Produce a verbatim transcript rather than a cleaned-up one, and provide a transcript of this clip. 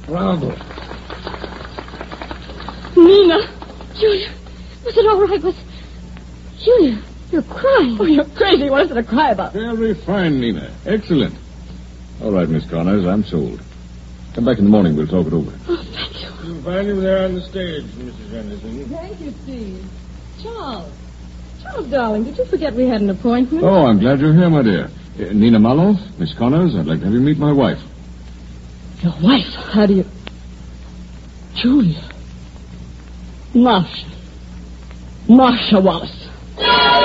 Bravo. Nina! Julia! Was it all right? Was... Julia, you're crying. Oh, you're crazy. What is there to cry about? Very fine, Nina. Excellent. All right, Miss Connors, I'm sold. Come back in the morning. We'll talk it over. Oh, thank you. You'll find him there on the stage, Missus Henderson. Thank you, Steve. Charles. Charles, darling, did you forget we had an appointment? Oh, I'm glad you're here, my dear. Uh, Nina Mallow, Miss Connors, I'd like to have you meet my wife. Your wife? How do you... Julia. Marcia. Marcia Wallace.